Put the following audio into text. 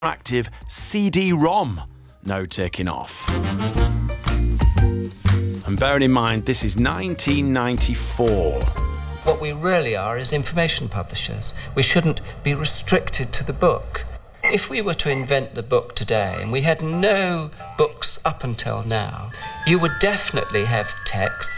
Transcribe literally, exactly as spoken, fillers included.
active C D ROM. No taking off. And bearing in mind, this is nineteen ninety-four. What we really are is information publishers. We shouldn't be restricted to the book. If we were to invent the book today, and we had no books up until now, you would definitely have text,